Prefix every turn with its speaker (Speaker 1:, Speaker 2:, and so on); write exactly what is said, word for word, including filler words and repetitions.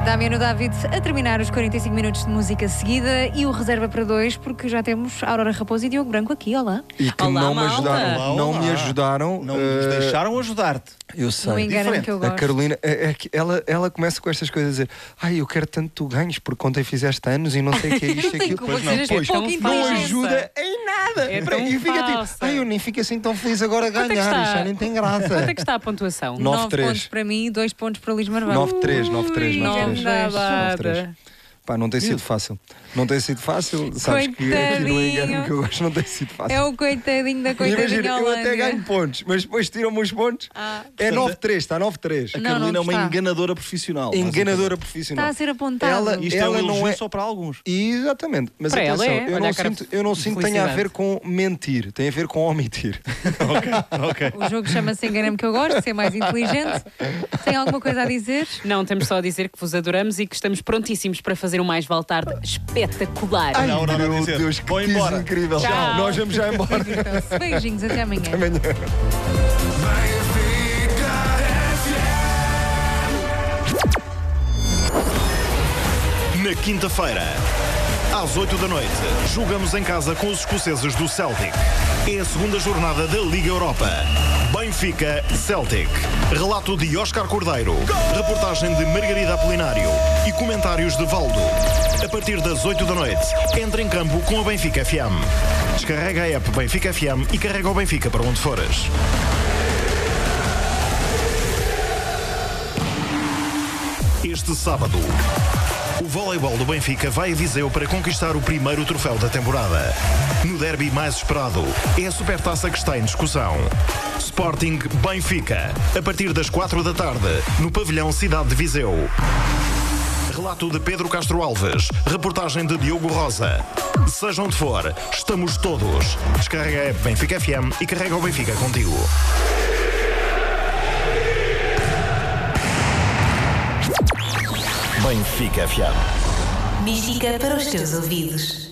Speaker 1: Damiano David a terminar os quarenta e cinco minutos de música seguida e o reserva para dois, porque já temos Aurora Raposo e Diogo Branco aqui, olá.
Speaker 2: E que
Speaker 3: Olá,
Speaker 2: não me
Speaker 3: malta.
Speaker 2: ajudaram.
Speaker 4: Olá,
Speaker 2: Não
Speaker 4: olá.
Speaker 2: me ajudaram.
Speaker 4: Não nos
Speaker 2: eh,
Speaker 4: deixaram ajudar-te.
Speaker 2: Eu sei.
Speaker 1: Não engana-me
Speaker 4: diferente.
Speaker 1: que eu
Speaker 2: A
Speaker 1: gosto.
Speaker 2: Carolina, é, é que ela, ela começa com estas coisas a dizer: ai, eu quero tanto que tu ganhes, porque ontem fizeste anos e não sei o que é isto e
Speaker 1: Não tem
Speaker 2: aquilo.
Speaker 1: culpa
Speaker 4: Pois
Speaker 1: que
Speaker 4: não,
Speaker 1: sejas
Speaker 4: pois,
Speaker 1: pouco
Speaker 3: não
Speaker 2: Não
Speaker 1: inteligente.
Speaker 2: ajuda em nada.
Speaker 3: É
Speaker 2: Peraí,
Speaker 3: tão
Speaker 2: e fica tipo:
Speaker 3: falsa.
Speaker 2: ai, eu nem fico assim tão feliz agora a
Speaker 3: Quanto é que
Speaker 2: ganhar.
Speaker 3: está?
Speaker 2: Isto já nem tem graça.
Speaker 3: Quanto é que está a pontuação?
Speaker 2: Nove.
Speaker 1: Nove
Speaker 2: três.
Speaker 1: pontos para mim e dois pontos para o Luís Marvão.
Speaker 2: nove três, nove três,
Speaker 1: Ui,
Speaker 2: nove três.
Speaker 3: Nada.
Speaker 2: três. Pá, não tem sido fácil. Não tem sido fácil. Sabes que aqui no
Speaker 1: Coitadinho.
Speaker 2: engano que eu gosto não tem sido fácil.
Speaker 1: É o coitadinho da
Speaker 2: E
Speaker 1: coitadinha
Speaker 2: imagina, eu até
Speaker 1: Holândia.
Speaker 2: ganho pontos, mas depois tiram-me os pontos.
Speaker 1: Ah.
Speaker 2: É nove três, está nove três.
Speaker 4: A
Speaker 1: Não,
Speaker 4: Carolina
Speaker 1: não
Speaker 4: é uma
Speaker 1: está.
Speaker 4: enganadora profissional.
Speaker 2: Enganadora profissional.
Speaker 1: Está a ser apontado.
Speaker 2: Ela-
Speaker 4: Isto
Speaker 2: Ela
Speaker 4: é um
Speaker 2: não
Speaker 4: elogio
Speaker 2: é-
Speaker 4: só para alguns.
Speaker 2: Exatamente, mas
Speaker 3: Para ela
Speaker 2: atenção,
Speaker 3: é,
Speaker 2: eu,
Speaker 3: olha
Speaker 2: não
Speaker 3: a cara
Speaker 2: sinto, eu não
Speaker 3: de
Speaker 2: sinto que tenha a
Speaker 3: felicidade.
Speaker 2: ver com mentir, tem a ver com omitir.
Speaker 4: Ok.
Speaker 1: O jogo chama-se Engana-me que eu gosto, ser mais inteligente. Tem alguma coisa a dizer?
Speaker 3: Não, temos só a dizer que vos adoramos e que estamos prontíssimos para fazer um Mais Vale Tarde espetacular.
Speaker 4: Ai, a Aurora a
Speaker 2: meu
Speaker 4: dizer,
Speaker 2: Deus, que
Speaker 4: vou
Speaker 2: tease
Speaker 4: embora.
Speaker 2: incrível.
Speaker 3: Tchau.
Speaker 2: Nós vamos já embora.
Speaker 1: Beijinhos, até amanhã.
Speaker 2: Amanhã.
Speaker 5: Na quinta-feira, às oito da noite, jogamos em casa com os escoceses do Celtic. É a segunda jornada da Liga Europa. Benfica Celtic. Relato de Óscar Cordeiro, reportagem de Margarida Apolinário e comentários de Valdo. A partir das oito da noite, entra em campo com a Benfica F M. Descarrega a app Benfica F M e carrega o Benfica para onde fores. Este sábado, o voleibol do Benfica vai a Viseu para conquistar o primeiro troféu da temporada. No derby mais esperado, é a Supertaça que está em discussão. Sporting Benfica, a partir das quatro da tarde, no pavilhão Cidade de Viseu. Relato de Pedro Castro Alves, reportagem de Diogo Rosa. Seja onde for, estamos todos. Descarrega a app Benfica F M e carrega o Benfica contigo. Benfica F M.
Speaker 6: Mística para os teus ouvidos.